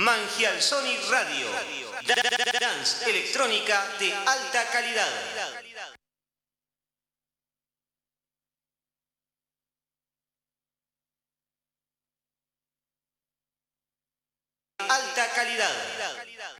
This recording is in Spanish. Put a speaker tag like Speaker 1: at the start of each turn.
Speaker 1: Mangial Sonic Radio. Dance electrónica de alta calidad. Alta calidad.